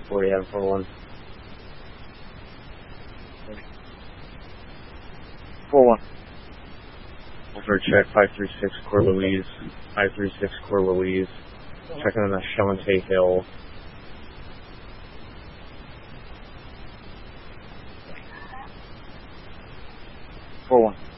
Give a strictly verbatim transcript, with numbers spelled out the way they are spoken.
four, yeah, four one. four one. Over check, five three six, Core Louise. five three six, Core Louise. Checking on the Shalante Hill. four one.